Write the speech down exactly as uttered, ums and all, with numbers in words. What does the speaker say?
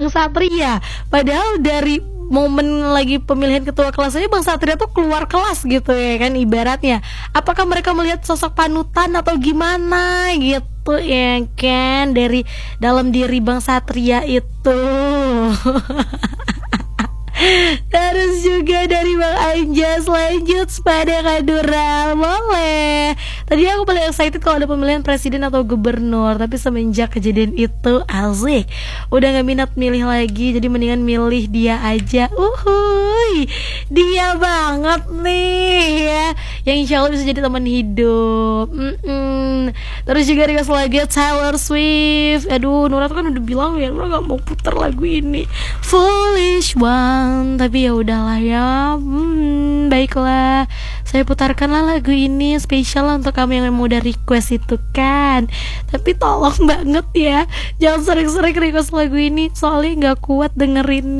Bang Satria. Padahal dari momen lagi pemilihan ketua kelas aja Bang Satria tuh keluar kelas gitu ya kan ibaratnya. Apakah mereka melihat sosok panutan atau gimana gitu ya kan dari dalam diri Bang Satria itu. Terus juga dari Bang Anjas, lanjut pada Kadura, boleh. Tadi aku paling excited kalau ada pemilihan presiden atau gubernur, tapi semenjak kejadian itu asik, udah gak minat milih lagi, jadi mendingan milih dia aja. Uhuy, dia banget nih ya, yang insya Allah bisa jadi teman hidup. Mm-mm. Terus juga request lagi Taylor Swift. Aduh, Nura tuh kan udah bilang ya, Nura gak mau putar lagu ini, Foolish One. Tapi ya udahlah ya, hmm, baiklah, saya putarkanlah lagu ini spesial untuk kamu yang mau udah request itu kan. Tapi tolong banget ya, jangan sering-sering request lagu ini, soalnya nggak kuat dengerin.